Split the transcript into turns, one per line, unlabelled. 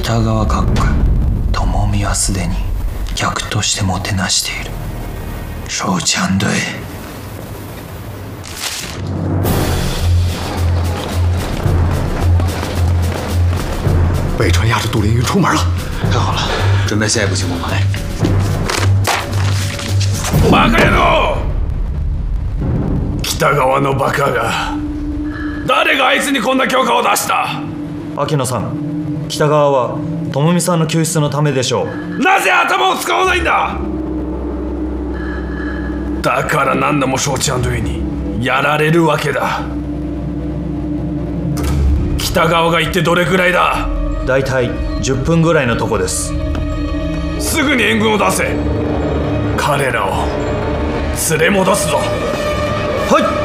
北川閣下友美はすでに客としてもてなしている。收枪队。
北川押着杜林玉出门了，
太好了，准备下一步行动吧。
バカ野郎！北川のバカが。誰があいつにこんな許可を出した？
秋野さん、北川は智美さんの救出のためでしょう。
なぜ頭を使わないんだ？だから何度も承知&上にやられるわけだ。北川が行ってどれくらいだ？
だいたい10分ぐらいのとこです。
すぐに援軍を出せ。彼らを連れ戻すぞ。
はい。